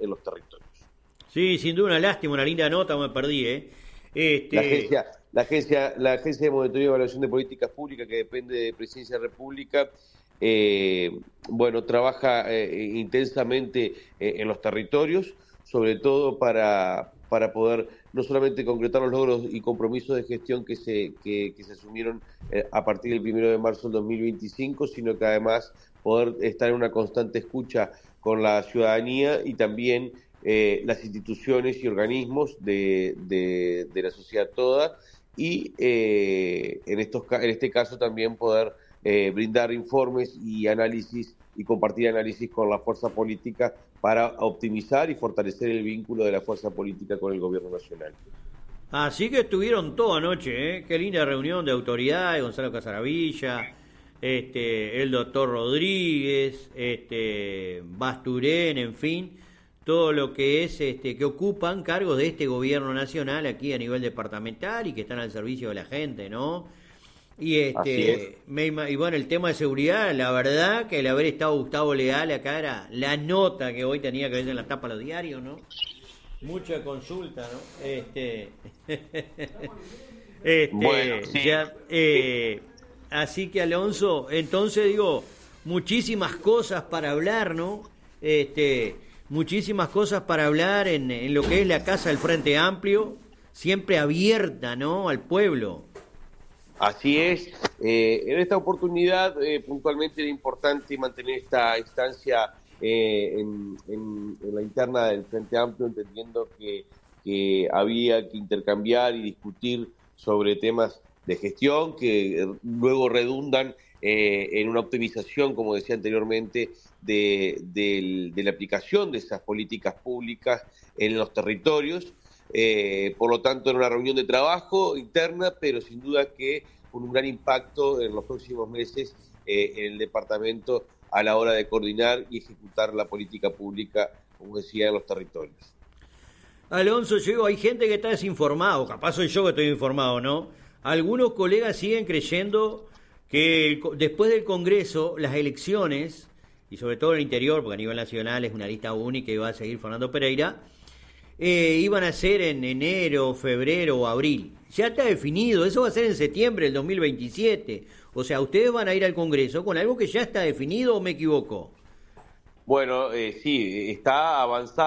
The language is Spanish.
en los territorios. Sí, sin duda una lástima, una linda nota, me perdí, ¿eh? La agencia, la agencia de monitoreo y evaluación de políticas públicas, que depende de Presidencia de la República, bueno, trabaja intensamente en los territorios, sobre todo para poder no solamente concretar los logros y compromisos de gestión que se asumieron a partir del 1 de marzo del 2025, sino que además poder estar en una constante escucha con la ciudadanía y también las instituciones y organismos de la sociedad toda, y en este caso también poder brindar informes y análisis y compartir análisis con la fuerza política para optimizar y fortalecer el vínculo de la fuerza política con el gobierno nacional. Así que estuvieron toda noche, ¿eh? Qué linda reunión de autoridades, Gonzalo Casaravilla, el doctor Rodríguez, Basturén, en fin, todo lo que es, que ocupan cargos de este gobierno nacional aquí a nivel departamental y que están al servicio de la gente, ¿no? Y y bueno, el tema de seguridad, la verdad que el haber estado Gustavo Leal acá era la nota que hoy tenía que ver en la tapa de los diarios, ¿no? Mucha consulta, ¿no? Bueno, sí. Ya, así que Alonso, entonces digo, muchísimas cosas para hablar, ¿no? Muchísimas cosas para hablar en lo que es la Casa del Frente Amplio, siempre abierta, ¿no? Al pueblo. Así es. En esta oportunidad, puntualmente era importante mantener esta instancia en la interna del Frente Amplio, entendiendo que había que intercambiar y discutir sobre temas de gestión que luego redundan en una optimización, como decía anteriormente, de la aplicación de esas políticas públicas en los territorios. Por lo tanto, era una reunión de trabajo interna, pero sin duda que con un gran impacto en los próximos meses en el departamento a la hora de coordinar y ejecutar la política pública, como decía, en los territorios. Alonso, yo digo, hay gente que está desinformado, capaz soy yo que estoy informado, ¿no? Algunos colegas siguen creyendo que después del Congreso, las elecciones, y sobre todo en el interior, porque a nivel nacional es una lista única y va a seguir Fernando Pereira, iban a ser en enero, febrero o abril. Ya está definido, eso va a ser en septiembre del 2027. O sea, ustedes van a ir al Congreso con algo que ya está definido, ¿o me equivoco? Bueno, sí, está avanzado.